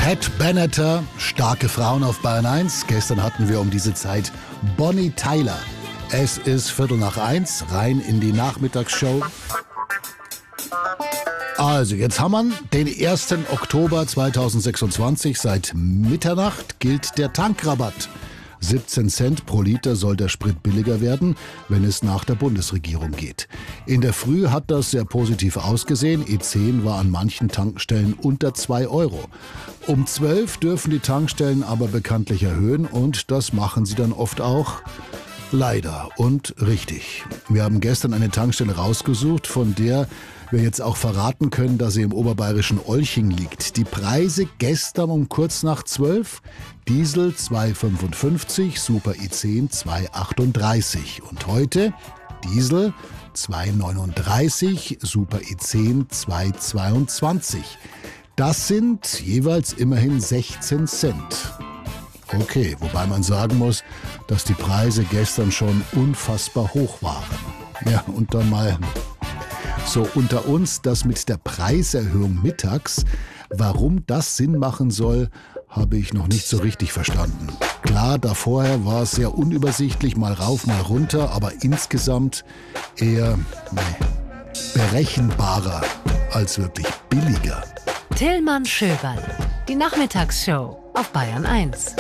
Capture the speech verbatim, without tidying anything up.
Pat Benatar, starke Frauen auf Bayern eins. Gestern hatten wir um diese Zeit Bonnie Tyler. Es ist Viertel nach eins, rein in die Nachmittagsshow. Also, jetzt haben wir den ersten Oktober zweitausendsechsundzwanzig. Seit Mitternacht gilt der Tankrabatt. siebzehn Cent pro Liter soll der Sprit billiger werden, wenn es nach der Bundesregierung geht. In der Früh hat das sehr positiv ausgesehen. E zehn war an manchen Tankstellen unter zwei Euro. Um zwölf dürfen die Tankstellen aber bekanntlich erhöhen und das machen sie dann oft auch. Leider und richtig. Wir haben gestern eine Tankstelle rausgesucht, von der wir jetzt auch verraten können, dass sie im oberbayerischen Olching liegt. Die Preise gestern um kurz nach zwölf. Diesel zwei fünfundfünfzig, Super E zehn zwei achtunddreißig. Und heute Diesel zwei neununddreißig, Super E zehn zwei zweiundzwanzig. Das sind jeweils immerhin sechzehn Cent. Okay, wobei man sagen muss, dass die Preise gestern schon unfassbar hoch waren. Ja, und dann mal so unter uns, das mit der Preiserhöhung mittags, warum das Sinn machen soll, habe ich noch nicht so richtig verstanden. Klar, da vorher war es sehr unübersichtlich, mal rauf, mal runter, aber insgesamt eher nee, berechenbarer als wirklich billiger. Tillmann Schöberl, die Nachmittagsshow auf Bayern eins.